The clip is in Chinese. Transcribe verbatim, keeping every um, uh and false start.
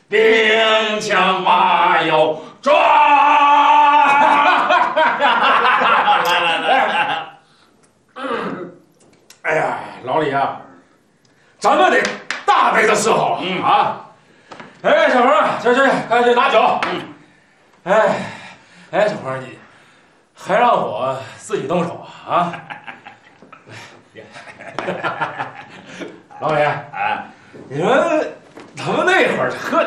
兵枪马有抓！来来来，哎呀，老李啊，咱们得大杯的伺候嗯啊！哎，小鹏，去去，赶紧拿酒。嗯。哎，哎，小鹏，你还让我自己动手啊？老李，哎，你说咱们那会儿喝。